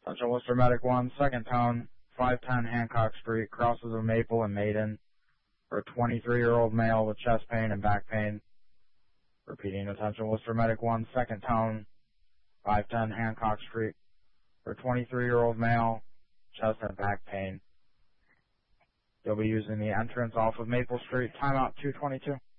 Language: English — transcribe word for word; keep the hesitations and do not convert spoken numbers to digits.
Central Worcester Medic one, second tone, five ten Hancock Street, crosses of Maple and Maiden, for a twenty-three-year-old male with chest pain and back pain. Repeating, attention Worcester Medic one, second tone, five ten Hancock Street, for a twenty-three-year-old male, chest and back pain. You'll be using the entrance off of Maple Street, timeout two twenty-two.